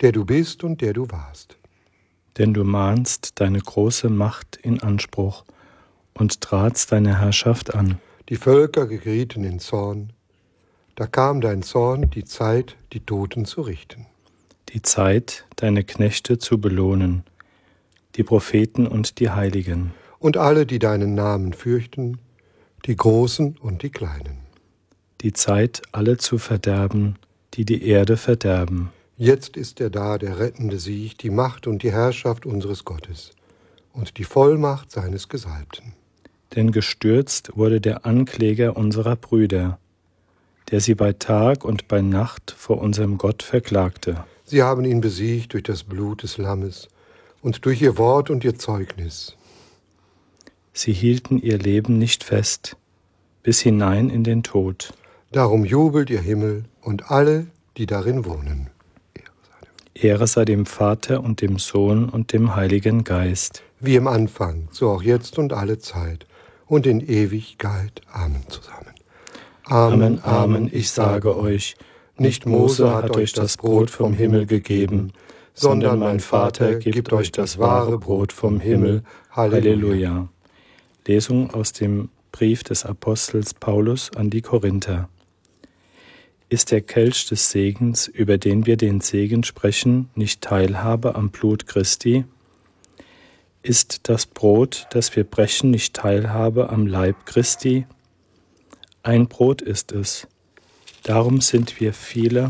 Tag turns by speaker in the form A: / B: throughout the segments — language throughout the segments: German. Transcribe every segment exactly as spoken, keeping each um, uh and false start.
A: der du bist und der du warst.
B: Denn du mahnst deine große Macht in Anspruch und tratst deine Herrschaft an.
A: Die Völker gerieten in Zorn. Da kam dein Zorn, die Zeit, die Toten zu richten.
B: Die Zeit, deine Knechte zu belohnen, die Propheten und die Heiligen.
A: Und alle, die deinen Namen fürchten, die Großen und die Kleinen.
B: Die Zeit, alle zu verderben, die die Erde verderben.
A: Jetzt ist er da, der rettende Sieg, die Macht und die Herrschaft unseres Gottes und die Vollmacht seines Gesalbten.
B: Denn gestürzt wurde der Ankläger unserer Brüder, der sie bei Tag und bei Nacht vor unserem Gott verklagte.
A: Sie haben ihn besiegt durch das Blut des Lammes und durch ihr Wort und ihr Zeugnis.
B: Sie hielten ihr Leben nicht fest, bis hinein in den Tod.
A: Darum jubelt ihr Himmel und alle, die darin wohnen.
B: Ehre sei dem Vater und dem Sohn und dem Heiligen Geist.
A: Wie im Anfang, so auch jetzt und alle Zeit und in Ewigkeit. Amen zusammen.
B: Amen, Amen, ich sage euch, nicht Mose hat euch das Brot vom Himmel gegeben, sondern mein Vater gibt euch das wahre Brot vom Himmel. Halleluja. Lesung aus dem Brief des Apostels Paulus an die Korinther. Ist der Kelch des Segens, über den wir den Segen sprechen, nicht Teilhabe am Blut Christi? Ist das Brot, das wir brechen, nicht Teilhabe am Leib Christi? Ein Brot ist es, darum sind wir viele,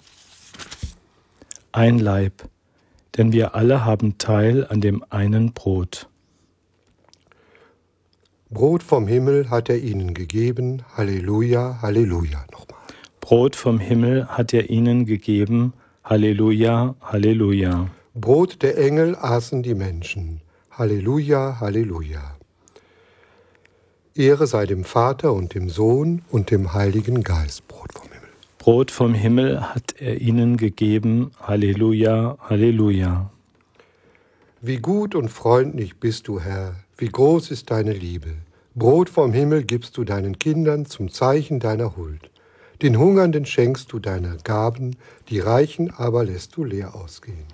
B: ein Leib, denn wir alle haben Teil an dem einen Brot.
A: Brot vom Himmel hat er ihnen gegeben, Halleluja, Halleluja. Nochmal.
B: Brot vom Himmel hat er ihnen gegeben, Halleluja, Halleluja.
A: Brot der Engel aßen die Menschen, Halleluja, Halleluja. Ehre sei dem Vater und dem Sohn und dem Heiligen Geist. Brot vom Himmel.
B: Brot vom Himmel hat er ihnen gegeben, Halleluja, Halleluja.
A: Wie gut und freundlich bist du, Herr, wie groß ist deine Liebe. Brot vom Himmel gibst du deinen Kindern zum Zeichen deiner Huld. Den Hungernden schenkst du deine Gaben, die Reichen aber lässt du leer ausgehen.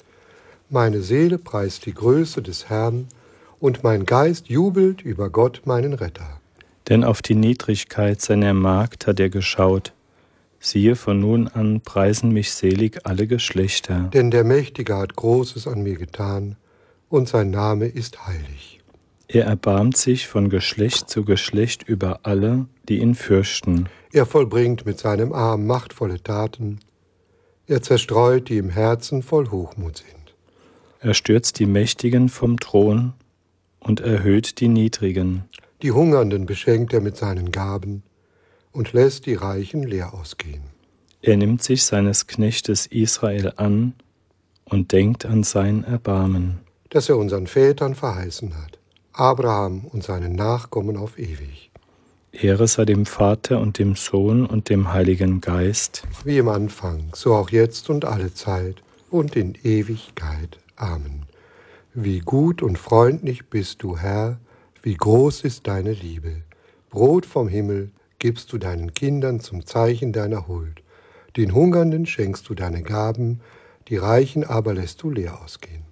A: Meine Seele preist die Größe des Herrn, und mein Geist jubelt über Gott, meinen Retter.
B: Denn auf die Niedrigkeit seiner Magd hat er geschaut. Siehe, von nun an preisen mich selig alle Geschlechter.
A: Denn der Mächtige hat Großes an mir getan, und sein Name ist heilig.
B: Er erbarmt sich von Geschlecht zu Geschlecht über alle, die ihn fürchten.
A: Er vollbringt mit seinem Arm machtvolle Taten. Er zerstreut, die im Herzen voll Hochmut sind.
B: Er stürzt die Mächtigen vom Thron und erhöht die Niedrigen.
A: Die Hungernden beschenkt er mit seinen Gaben und lässt die Reichen leer ausgehen.
B: Er nimmt sich seines Knechtes Israel an und denkt an sein Erbarmen,
A: das er unseren Vätern verheißen hat, Abraham und seinen Nachkommen auf ewig.
B: Ehre sei dem Vater und dem Sohn und dem Heiligen Geist.
A: Wie im Anfang, so auch jetzt und alle Zeit und in Ewigkeit. Amen. Wie gut und freundlich bist du, Herr, wie groß ist deine Liebe. Brot vom Himmel gibst du deinen Kindern zum Zeichen deiner Huld. Den Hungernden schenkst du deine Gaben, die Reichen aber lässt du leer ausgehen.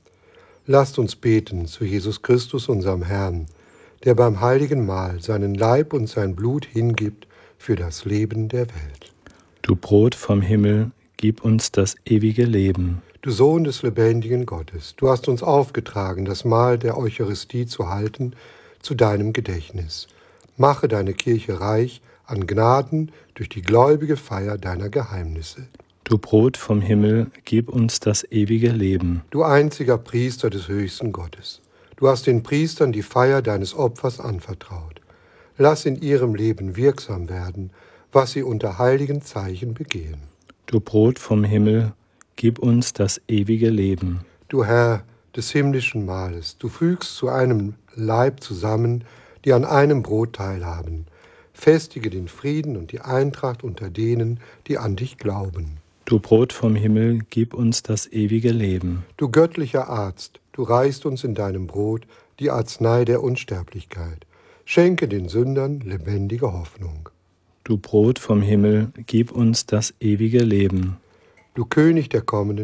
A: Lasst uns beten zu Jesus Christus, unserem Herrn, der beim heiligen Mahl seinen Leib und sein Blut hingibt für das Leben der Welt.
B: Du Brot vom Himmel, gib uns das ewige Leben.
A: Du Sohn des lebendigen Gottes, du hast uns aufgetragen, das Mahl der Eucharistie zu halten, zu deinem Gedächtnis. Mache deine Kirche reich an Gnaden durch die gläubige Feier deiner Geheimnisse.
B: Du Brot vom Himmel, gib uns das ewige Leben.
A: Du einziger Priester des höchsten Gottes, du hast den Priestern die Feier deines Opfers anvertraut. Lass in ihrem Leben wirksam werden, was sie unter heiligen Zeichen begehen.
B: Du Brot vom Himmel, gib uns das ewige Leben.
A: Du Herr des himmlischen Mahles, du fügst zu einem Leib zusammen, die an einem Brot teilhaben. Festige den Frieden und die Eintracht unter denen, die an dich glauben.
B: Du Brot vom Himmel, gib uns das ewige Leben.
A: Du göttlicher Arzt, du reichst uns in deinem Brot die Arznei der Unsterblichkeit. Schenke den Sündern lebendige Hoffnung.
B: Du Brot vom Himmel, gib uns das ewige Leben.
A: Du König der kommenden